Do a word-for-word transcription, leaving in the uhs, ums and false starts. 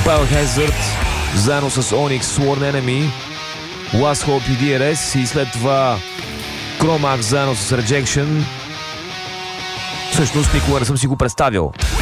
Biohazard, заедно с Onyx Sworn Enemy, Last Hope и ди ар ес и след това Chromax заедно с Rejection. Всъщност никога не съм си го представил.